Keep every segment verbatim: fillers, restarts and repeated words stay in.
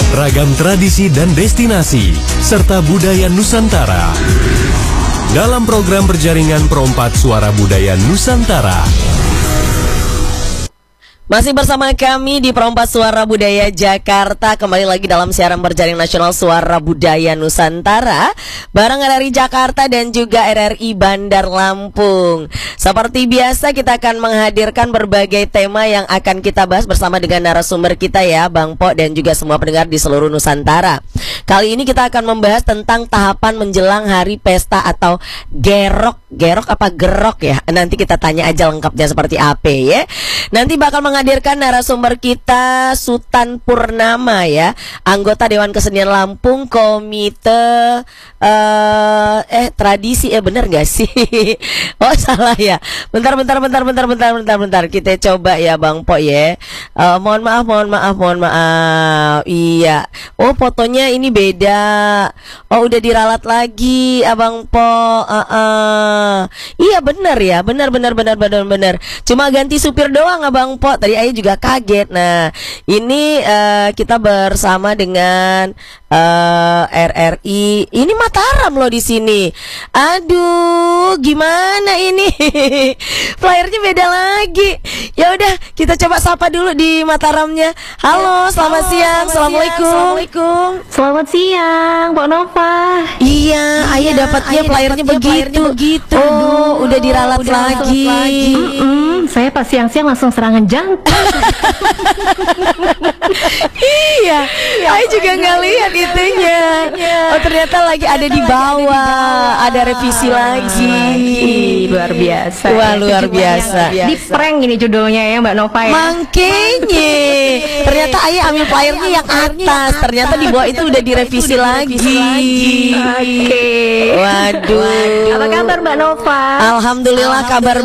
ragam tradisi dan destinasi, serta budaya Nusantara. Dalam program berjaringan Perompak Suara Budaya Nusantara. Masih bersama kami di Perompak Suara Budaya Jakarta. Kembali lagi dalam siaran berjaring nasional Suara Budaya Nusantara bareng R R I Jakarta dan juga R R I Bandar Lampung. Seperti biasa kita akan menghadirkan berbagai tema yang akan kita bahas bersama dengan narasumber kita ya, Bang Po dan juga semua pendengar di seluruh Nusantara. Kali ini kita akan membahas tentang tahapan menjelang hari pesta atau gerok. Gerok apa gerok ya? Nanti kita tanya aja lengkapnya seperti apa ya. Nanti bakal menghadirkan narasumber kita Sutan Purnama ya, anggota Dewan Kesenian Lampung, Komite uh, Eh Tradisi, eh bener gak sih? Oh salah ya. Bentar bentar bentar bentar bentar bentar bentar Kita coba ya Bang Po ya. uh, Mohon maaf mohon maaf mohon maaf Iya. Oh fotonya ini beda. Oh udah diralat lagi Abang Po. uh, uh. Iya bener ya. Bener bener bener bener bener Cuma ganti supir doang Abang Po. Tadi Ayah juga kaget. Nah ini uh, kita bersama dengan uh, R R I. Ini Mataram loh di sini. Aduh gimana ini? Flyernya beda lagi. Ya udah kita coba sapa dulu di Mataramnya. Halo selamat Halo, siang. Selamat Assalamualaikum. Siang. Assalamualaikum. Selamat siang Mbak Nova. Iya, iya Ayah dapatnya flyernya begitu. begitu. Oh Aduh, udah diralat udah lagi, lagi. Mm -mm, Saya pas siang-siang langsung serangan jantung. Iya, Ayah juga nggak lihat itunya. Oh ternyata lagi ada di bawah, ada revisi lagi. Luar biasa. Wah luar biasa. Di prank ini judulnya ya Mbak Nova ya. Makanya ternyata Ayah ambil flyernya yang atas, ternyata di bawah itu udah direvisi lagi. Oke. Waduh. Apa kabar Mbak Nova? Alhamdulillah kabar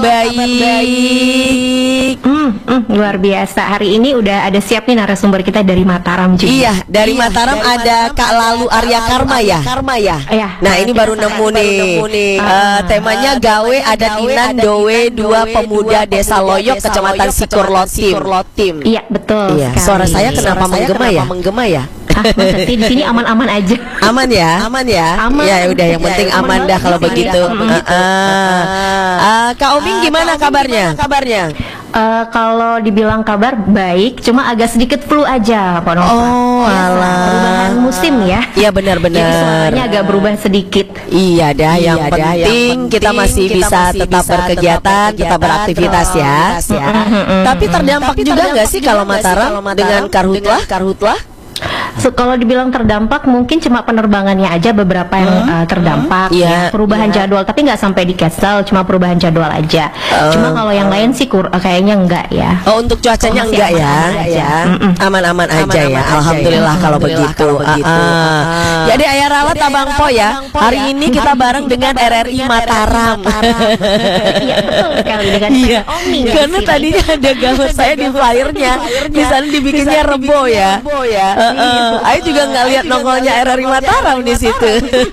baik. Hmm, hmm, luar biasa. Hari ini udah ada siap nih narasumber kita dari Mataram juga. Iya, dari iya, Mataram dari ada Mataram Kak Lalu Arya Karma ya. Karma ya. Iya. Nah, ini baru nemu nih. Uh, temanya gawe adat Inan Dowe dua pemuda Desa Loyok Kecamatan Sikur Lotim. Iya, betul. Iya. Suara saya kenapa menggema ya? Menggema ya? Ah, masa sih di sini aman-aman aja. Aman ya? Aman ya? Aman. Ya udah yang penting ya, aman dah kalau begitu. Uh, uh. Uh, Kak Oming gimana kabarnya? Kabarnya? Uh, kalau dibilang kabar baik, cuma agak sedikit flu aja, Pak Nova. Oh, alah. Perubahan musim ya. Iya benar-benar. Jadi suaranya agak berubah sedikit. Iya dah, yang, iya, penting, yang penting kita masih kita bisa masih tetap bisa berkegiatan, tetap, tetap beraktivitas ya. ya. Tapi terdampak Tapi juga nggak sih kalau Mataram dengan karhutlah? Karhutlah? So, kalau dibilang terdampak mungkin cuma penerbangannya aja beberapa yang hmm? uh, terdampak hmm? ya, perubahan yeah. jadwal, tapi nggak sampai di cancel, cuma perubahan jadwal aja. Uh. Cuma kalau yang lain sih kur kayaknya enggak ya. Oh untuk cuacanya enggak ya? Ya aman-aman aja, aja ya. Alhamdulillah, ya. Kalau begitu. begitu. Uh, uh. Jadi Ayah ralat Abang Po ya. Hari ini kita bareng dengan R R I Mataram. Iya betul sekali dengan iya. Oming. Karena tadinya ada gambar saya di flyernya, di sana dibikinnya Rebo ya. Ayo juga nggak lihat nongolnya R R I Mataram di situ.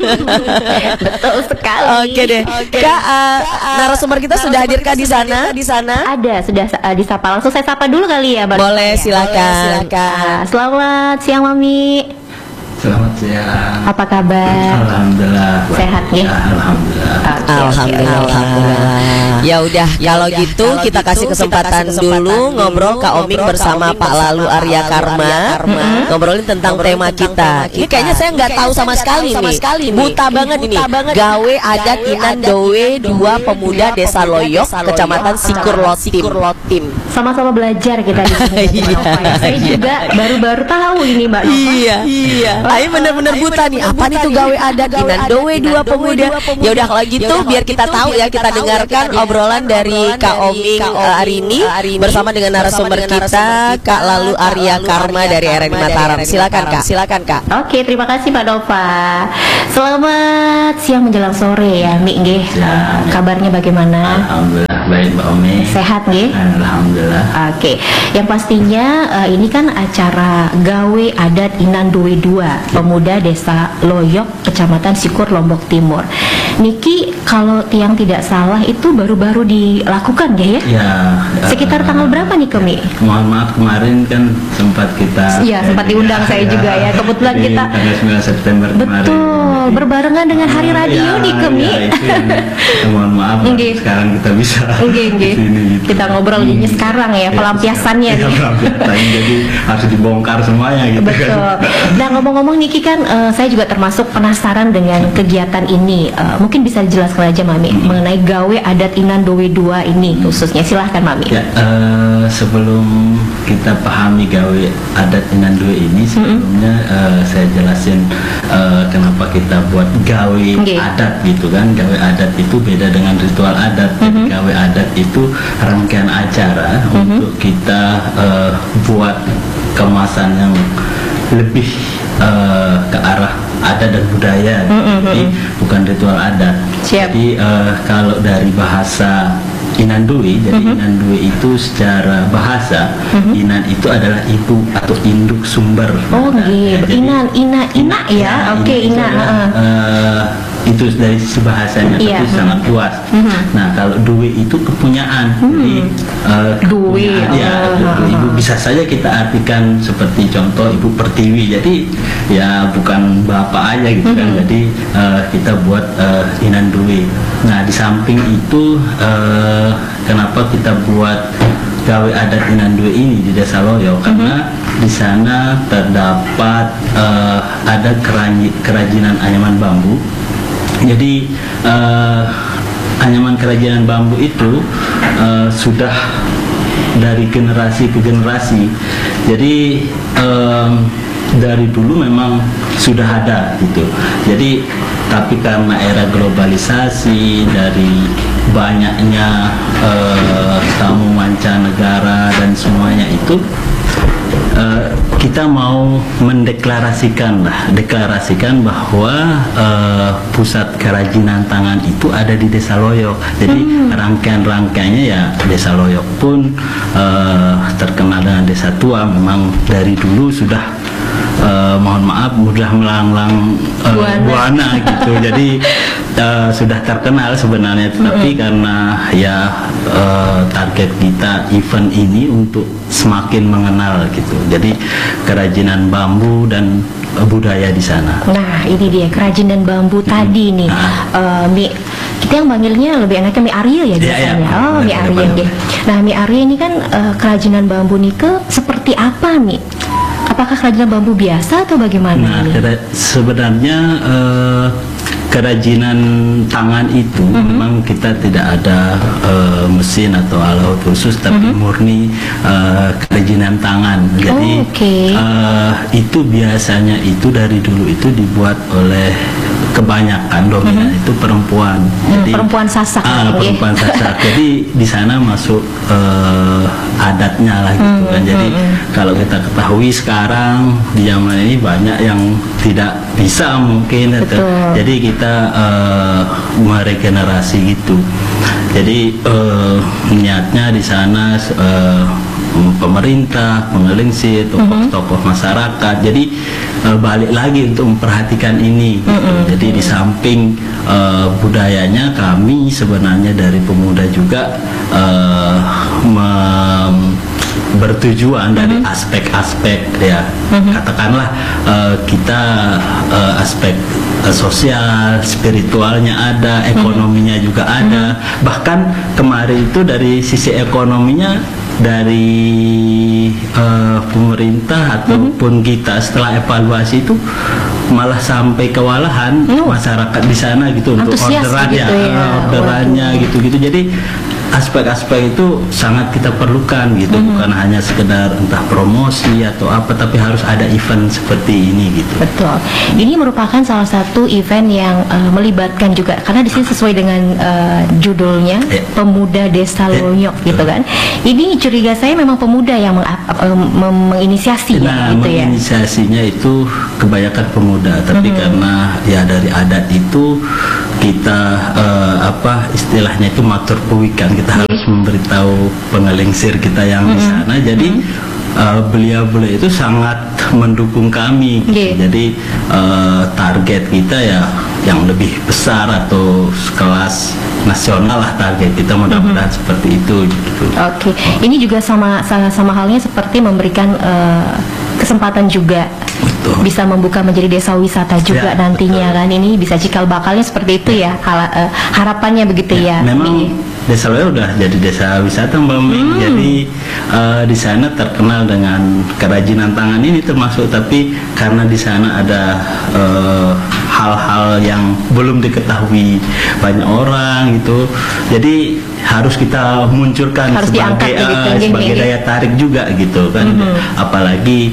Betul sekali. Oke deh. Oke. Kak, uh, narasumber kita sudah hadir kah di sana? Di sana? Ada, sudah uh, disapa. Langsung saya sapa dulu kali ya, Mbak. Boleh, silakan. Boleh, silakan. Uh, selamat siang, Mami. Selamat siang. Apa kabar? Alhamdulillah. Sehat ya? Alhamdulillah. Okay, Alhamdulillah. Okay. Alhamdulillah. Ya udah, ya kalau udah, gitu kalau kita kasih kesempatan, kita kasih kesempatan dulu ngobrol Kak Oming bersama Kak Pak Lalu Arya Karma, Karma mm-hmm. ngobrolin tentang ngobrolin tema, tentang kita. tema kita. Ini kayaknya saya nggak tahu sama sekali nih. Sekali buta nih. banget ini. Banget. Gawe adat Inan Dowe dua pemuda Desa Loyok Kecamatan Sikur Lotim. Sama-sama belajar kita di sini. Saya juga baru-baru tahu ini Mbak Nova. Iya, iya. Ayo bener-bener buta nih. Apa nih tuh gawe adat Inan Dowe dua pemuda? Ya udah kalau gitu biar kita tahu ya, kita dengarkan obrolan dari Kak Oming hari ini bersama dengan narasumber kita Kak Lalu Arya Karma dari R R I Mataram. Silakan Kak. Silakan Kak. Oke, terima kasih Pak Nova. Selamat siang menjelang sore ya, Mi nggih. Kabarnya bagaimana? Alhamdulillah. baik Mbak Omi. Sehat nggih? Alhamdulillah. Oke, yang pastinya uh, ini kan acara Gawe Adat Inan Duwe Dua Pemuda Desa Loyok, Kecamatan Sikur, Lombok Timur. Niki, kalau tiang tidak salah itu baru-baru dilakukan ya? Ya. Sekitar uh, tanggal berapa nih Kemi? Mohon maaf kemarin kan sempat kita. Iya, sempat diundang ya, saya juga ya. Kebetulan kita. Tanggal sembilan September kemarin. Betul, berbarengan dengan Hari Radio ya, nih Kemi. Ya, itu yang, mohon maaf. Okay. Sekarang kita bisa. Okay, okay. Sini, gitu. Kita ngobrol ini hmm. sekarang ya, pelampiasannya ya, nih. Pelampiasannya jadi harus dibongkar semuanya gitu. Betul. Kan. Nah, ngomong-ngomong Niki kan uh, saya juga termasuk penasaran dengan kegiatan ini. Uh, mungkin bisa dijelaskan aja Mami hmm. mengenai Gawe Adat Inan Duwe Dua ini khususnya. Silahkan Mami. Ya, uh, sebelum kita pahami Gawe Adat Inan Duwe ini, sebelumnya hmm. uh, saya jelasin uh, kenapa kita buat gawe okay. adat gitu kan. Gawe adat itu beda dengan ritual adat. Hmm. Jadi gawe adat itu rangkaian acara hmm. untuk kita uh, buat kemasan yang lebih uh, ke arah adat dan budaya, mm-hmm. jadi bukan ritual adat. Siap. Jadi uh, kalau dari bahasa Inan Duwe, jadi mm-hmm. Inan Duwe itu secara bahasa mm-hmm. Inan itu adalah ibu atau induk sumber. Oh gitu. Inan, ina, ina ya. Oke, okay, ina. ina. Uh, uh, itu dari sisi bahasanya, yeah. tapi hmm. sangat luas. Mm-hmm. Nah, kalau duwe itu kepunyaan, mm-hmm. jadi uh, duwe, ya, oh. ibu bisa saja kita artikan seperti contoh ibu pertiwi. Jadi ya bukan bapak aja gitu mm-hmm. kan. Jadi uh, kita buat uh, Inan Duwe. Nah, di samping itu uh, kenapa kita buat Gawe Adat Inan Duwe ini di Desa Loyok? Mm-hmm. Karena di sana terdapat uh, ada kerajinan anyaman bambu. Jadi uh, anyaman kerajinan bambu itu uh, sudah dari generasi ke generasi. Jadi um, dari dulu memang sudah ada gitu. Jadi tapi karena era globalisasi, dari banyaknya uh, tamu mancanegara dan semuanya itu, uh, kita mau mendeklarasikan lah, deklarasikan bahwa uh, pusat kerajinan tangan itu ada di Desa Loyok. Jadi hmm. rangkaian-rangkaiannya ya Desa Loyok pun uh, terkenal dengan Desa Tua. Memang dari dulu sudah Uh, mohon maaf mudah melanglang uh, buana. buana gitu. Jadi uh, sudah terkenal sebenarnya, tapi mm-hmm. karena ya uh, target kita event ini untuk semakin mengenal gitu. Jadi kerajinan bambu dan uh, budaya di sana. Nah, ini dia kerajinan bambu mm-hmm. tadi nih. Nah. Uh, Mi kita yang panggilnya lebih enaknya mie Arya ya biasanya. Ya, ya, oh, mie Arya deh. Nah, mie Arya ini kan uh, kerajinan bambu nih ke seperti apa nih? Apakah kerajinan bambu biasa atau bagaimana? Nah, kera- sebenarnya uh, kerajinan tangan itu mm-hmm. memang kita tidak ada uh, mesin atau alat khusus, tapi mm-hmm. murni uh, kerajinan tangan. Jadi oh, okay. uh, itu biasanya itu dari dulu itu dibuat oleh kebanyakan dominan mm-hmm. itu perempuan. Jadi hmm, perempuan Sasak. Ah, perempuan Sasak. Jadi di sana masuk uh, adatnya lah gitu mm-hmm. kan. Jadi mm-hmm. kalau kita ketahui sekarang di zaman ini banyak yang tidak bisa mungkin. Atau, jadi kita uh, meregenerasi gitu. Jadi uh, niatnya di sana uh, pemerintah, pengelingsi, tokoh-tokoh mm-hmm. masyarakat. Jadi uh, balik lagi untuk memperhatikan ini. Gitu. Mm-hmm. Jadi di samping uh, budayanya, kami sebenarnya dari pemuda juga uh, mem- bertujuan mm-hmm. dari aspek-aspek ya mm-hmm. katakanlah uh, kita uh, aspek uh, sosial, spiritualnya ada, ekonominya mm-hmm. juga ada. Mm-hmm. Bahkan kemarin itu dari sisi ekonominya dari uh, pemerintah ataupun mm-hmm. kita setelah evaluasi itu malah sampai kewalahan mm. masyarakat di sana gitu untuk orderan gitu ya, ya. orderannya gitu-gitu. Jadi aspek-aspek itu sangat kita perlukan gitu, mm-hmm. bukan hanya sekedar entah promosi atau apa, tapi harus ada event seperti ini gitu. Betul. Ini merupakan salah satu event yang uh, melibatkan juga, karena di sini sesuai dengan uh, judulnya yeah. Pemuda Desa Loyok yeah. gitu kan. Ini curiga saya memang pemuda yang meng, uh, meng, menginisiasi nah, gitu ya. Menginisiasinya itu kebanyakan pemuda, tapi mm-hmm. karena ya dari adat itu kita uh, apa istilahnya itu matur puwikan, kita harus memberitahu pengelingsir kita yang mm-hmm. di sana. Jadi uh, beliau-beliau itu sangat mendukung kami. Yeah. Jadi uh, target kita ya yang lebih besar atau kelas nasional lah target kita, mudah-mudahan mm-hmm. seperti itu. Gitu. Oke, okay. Ini juga sama sama halnya seperti memberikan uh, kesempatan juga. Betul. Bisa membuka menjadi desa wisata juga ya, nantinya betul. Kan ini bisa cikal bakalnya seperti itu ya, Hal, uh, harapannya begitu ya. ya memang Mi. Desa Loyok udah jadi desa wisata Mbak Mi. Hmm. Jadi uh, di sana terkenal dengan kerajinan tangan ini termasuk, tapi karena di sana ada uh, hal-hal yang belum diketahui banyak orang gitu, jadi harus kita munculkan harus sebagai uh, sebagai daya tarik juga gitu kan. Mm-hmm. Apalagi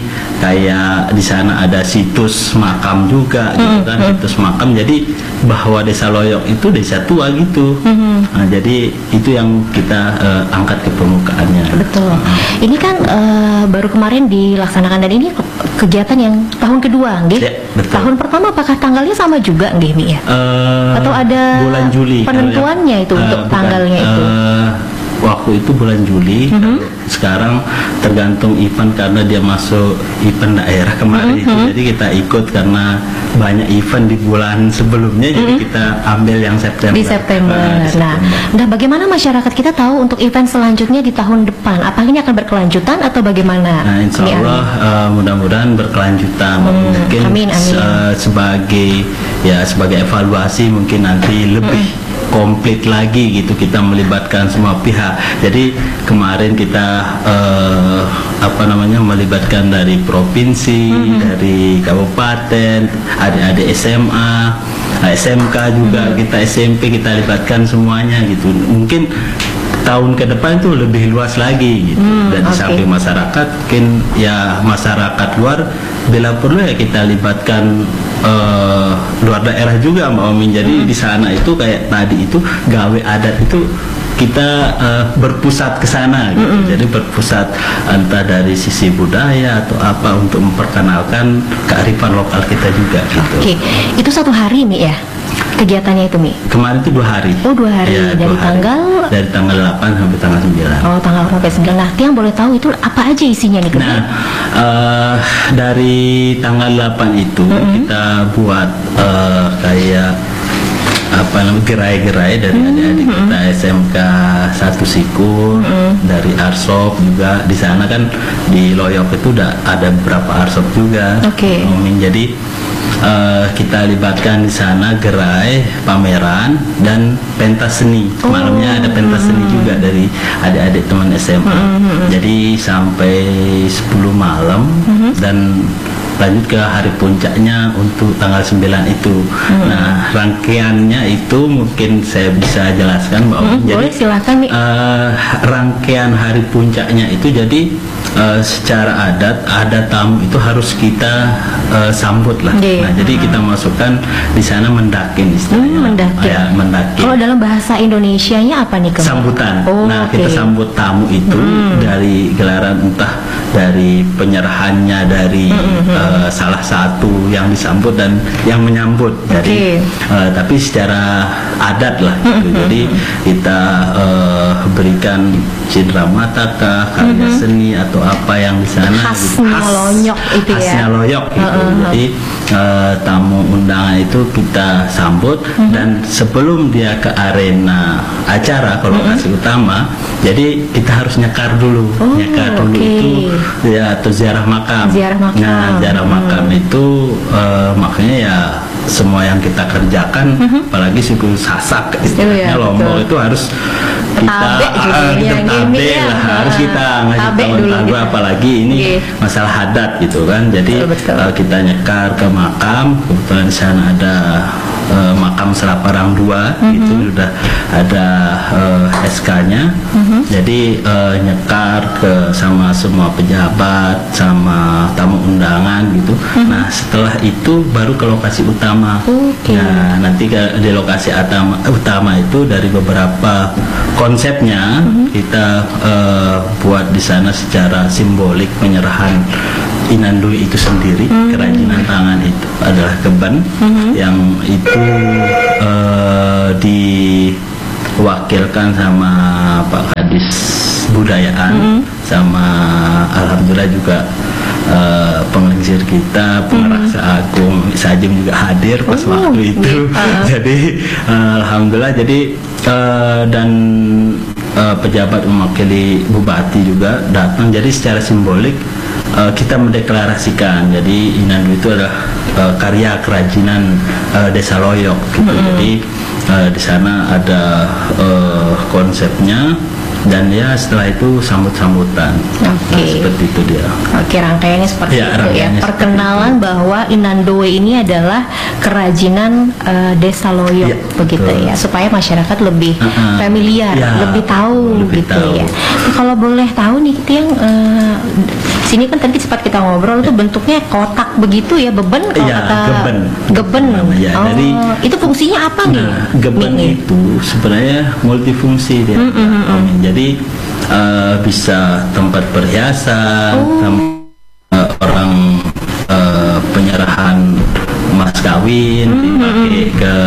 kayak di sana ada situs makam juga gitu mm-hmm. kan, situs makam, jadi bahwa Desa Loyok itu desa tua gitu. Mm-hmm. Nah, jadi itu yang kita uh, angkat ke permukaannya. Betul. Mm-hmm. Ini kan uh, baru kemarin dilaksanakan, dan ini kegiatan yang tahun kedua, nggih? Ya, tahun pertama apakah tanggalnya sama juga, nggih, Mi ya? Uh, Atau ada bulan Juli penentuannya itu uh, untuk bukan, tanggalnya itu? Uh, waktu itu bulan Juli. Mm-hmm. Sekarang tergantung event, karena dia masuk event daerah kemarin. Mm-hmm. itu, jadi kita ikut karena banyak event di bulan sebelumnya. Mm-hmm. Jadi kita ambil yang September. Di September. Uh, di September. Nah, nah, bagaimana masyarakat kita tahu untuk event selanjutnya di tahun depan? Apakah ini akan berkelanjutan atau bagaimana? Nah, insya Allah uh, mudah-mudahan berkelanjutan. Hmm, mungkin amin, amin. Uh, sebagai ya sebagai evaluasi mungkin nanti lebih mm-hmm. komplit lagi gitu, kita melibatkan semua pihak. Jadi kemarin kita uh, apa namanya melibatkan dari provinsi, mm-hmm. dari kabupaten, adik-adik S M A, S M K juga, mm-hmm. kita S M P kita libatkan semuanya gitu. Mungkin tahun ke depan itu lebih luas lagi gitu. Hmm, dan di okay. samping masyarakat, mungkin ya masyarakat luar bila perlu ya kita libatkan uh, luar daerah juga Mbak Omin. Jadi hmm. di sana itu kayak tadi itu gawe adat itu kita uh, berpusat ke sana gitu. Mm-hmm. Jadi berpusat entah dari sisi budaya atau apa untuk memperkenalkan kearifan lokal kita juga gitu. Oke, okay. Itu satu hari Mi ya? Kegiatannya itu Mi? Kemarin itu dua hari. Oh dua hari, ya, dari dua tanggal? Hari. Dari tanggal delapan sampai tanggal sembilan. Oh tanggal delapan sampai sembilan. Nah, yang boleh tahu itu apa aja isinya nih? Nah, uh, dari tanggal delapan itu mm-hmm. kita buat uh, kayak apa namanya gerai-gerai dari mm-hmm. adik-adik kita S M K satu Sikur, mm-hmm. dari Arsop juga. Di sana kan di Loyok itu udah ada beberapa Arsop juga. Oke. Okay. Jadi uh, kita libatkan di sana gerai, pameran dan pentas seni. Oh. Malamnya ada pentas seni mm-hmm. juga dari adik-adik teman S M A. Mm-hmm. Jadi sampai sepuluh malam mm-hmm. dan lanjut ke hari puncaknya untuk tanggal sembilan itu. Hmm. Nah, rangkaiannya itu mungkin saya bisa jelaskan Mbak. Hmm, jadi boleh, silakan nih. Uh, rangkaian hari puncaknya itu jadi uh, secara adat ada tamu itu harus kita uh, sambut lah. Yeah. Nah, jadi kita masukkan di sana mendakin istilahnya. Hmm, mendakin. Ya, mendakin. Kalau dalam bahasa Indonesianya apa nih? Sambutan. Oh, nah, okay. kita sambut tamu itu hmm. dari gelaran entah dari penyerahannya dari hmm. uh, Uh, salah satu yang disambut dan yang menyambut. Jadi okay. uh, tapi secara adat lah gitu. Mm-hmm. Jadi kita uh, berikan cindera mata kah, karya mm-hmm. seni atau apa yang di sana khasnya gitu. Khas, Loyok itu ya. Khasnya Loyok gitu. Uh-huh. Jadi uh, tamu undangan itu kita sambut mm-hmm. dan sebelum dia ke arena acara ke lokasi mm-hmm. utama, jadi kita harus nyekar dulu. Oh, nyekar dulu okay. itu ya atau ziarah makam. Ziarah makam. Nah, ziarah makam hmm. itu uh, makanya ya semua yang kita kerjakan, mm-hmm. apalagi suku Sasak istilahnya, oh, ya, Lombok betul. Itu harus kita uh, kita tabe ya, lah, ya. Harus kita ngasih tahu, apalagi ini okay. masalah adat gitu kan. Jadi betul, betul. Uh, kita nyekar ke makam, kebetulan di sana ada uh, makam Selaparang dua, mm-hmm. itu sudah ada uh, S K-nya. Mm-hmm. Jadi uh, nyekar ke sama semua pejabat, sama tamu undangan gitu. Mm-hmm. Nah, setelah itu baru ke lokasi utama. Okay. Nah, nanti ke di lokasi utama, utama itu dari beberapa konsepnya mm-hmm. kita uh, buat di sana secara simbolik penyerahan Inandui itu sendiri. Mm-hmm. Kerajinan tangan itu adalah keban mm-hmm. yang itu uh, diwakilkan sama Pak Kadis Budayaan mm-hmm. sama alhamdulillah juga uh, penglingsir kita, pengeraksa mm-hmm. agung Sajem juga hadir pas oh, waktu itu. Uh-huh. Jadi uh, alhamdulillah jadi uh, dan uh, pejabat mewakili Bupati juga datang. Jadi secara simbolik Uh, kita mendeklarasikan jadi Inandui itu adalah uh, karya kerajinan uh, Desa Loyok gitu. Mm-hmm. Jadi uh, di sana ada uh, konsepnya dan ya setelah itu sambut-sambutan. Oke. Okay. Nah, seperti itu dia. Oke, rangkaiannya seperti ya, itu ya. Perkenalan itu. Bahwa Inandui ini adalah kerajinan uh, Desa Loyok ya, begitu betul. Ya, supaya masyarakat lebih uh-uh. familiar, ya, lebih tahu lebih gitu tahu. Ya. Nah, kalau boleh tahu nih kita yang uh, sini kan tadi sempat kita ngobrol itu bentuknya kotak begitu ya, beban kalau ya, kata geben. Geben. Ya, oh, jadi itu fungsinya apa nah, nih? Geben nih? Itu sebenarnya multifungsi dia. Mm, mm, mm. Jadi uh, bisa tempat perhiasan, oh. tem- uh, orang uh, penyerahan mas kawin mm, dipakai mm. ke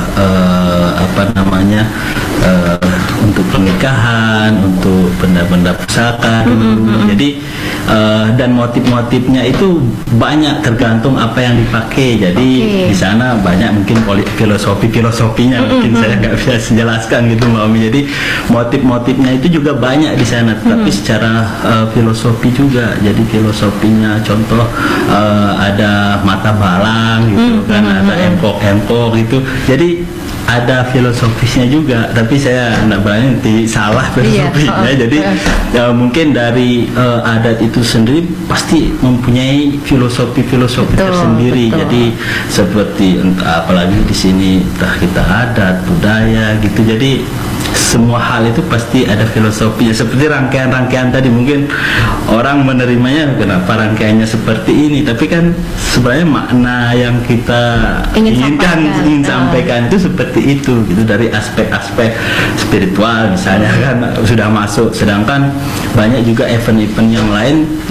uh, apa namanya uh, untuk pernikahan, untuk benda-benda pusaka dulu. Mm-hmm. Jadi uh, dan motif-motifnya itu banyak tergantung apa yang dipakai. Jadi okay. di sana banyak mungkin filosofi-filosofinya mm-hmm. mungkin saya nggak bisa jelaskan gitu Mbak Omi. Jadi motif-motifnya itu juga banyak di sana, tapi mm-hmm. secara uh, filosofi juga. Jadi filosofinya contoh uh, ada mata balang gitu mm-hmm. kan, ada empok-empok gitu. Jadi ada filosofisnya juga, tapi saya tidak berani nanti salah filosofinya. Iya, oh, jadi uh. ya, mungkin dari uh, adat itu sendiri pasti mempunyai filosofi-filosofi betul, tersendiri. Betul. Jadi seperti entah apalagi di sini entah kita adat budaya gitu. Jadi semua hal itu pasti ada filosofinya. Seperti rangkaian-rangkaian tadi mungkin orang menerimanya kenapa rangkaiannya seperti ini, tapi kan sebenarnya makna yang kita ingin inginkan sampaikan. ingin sampaikan itu seperti itu gitu, dari aspek-aspek spiritual misalnya kan sudah masuk. Sedangkan banyak juga event-event yang lain